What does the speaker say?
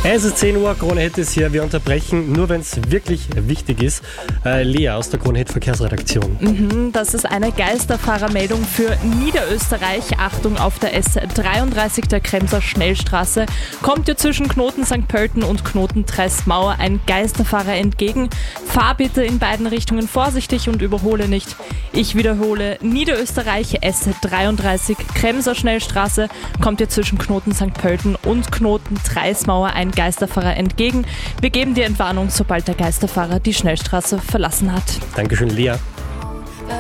Es ist 10 Uhr, Krone Hit ist hier. Wir unterbrechen, nur wenn es wirklich wichtig ist. Lea aus der Krone Hit Verkehrsredaktion. Das ist eine Geisterfahrermeldung für Niederösterreich. Achtung, auf der S33 der Kremser Schnellstraße kommt dir zwischen Knoten St. Pölten und Knoten Treßmauer ein Geisterfahrer entgegen. Fahr bitte in beiden Richtungen vorsichtig und überhole nicht. Ich wiederhole, Niederösterreich S33 Kremser Schnellstraße kommt dir zwischen Knoten St. Pölten und Knoten Treßmauer ein Geisterfahrer entgegen. Wir geben dir Entwarnung, sobald der Geisterfahrer die Schnellstraße verlassen hat. Dankeschön, Lea.